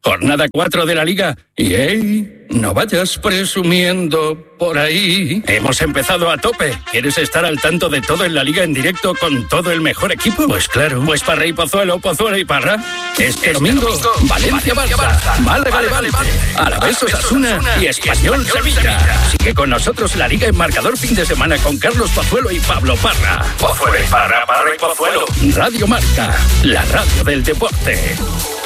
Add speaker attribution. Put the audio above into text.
Speaker 1: Jornada 4 de la Liga. Y ¡ey! No vayas presumiendo por ahí. Hemos empezado a tope. ¿Quieres estar al tanto de todo en la Liga en directo con todo el mejor equipo? Pues claro. Pues Parra y Pozuelo, Pozuelo y Parra. Este domingo, Valencia-Barça, Málaga-Levante, Alavés-Osasuna y Español-Sevilla. Sigue con nosotros la Liga en marcador fin de semana con Carlos Pozuelo y Pablo Parra. Pozuelo y Parra, Parra y Pozuelo. Radio Marca, la radio del deporte.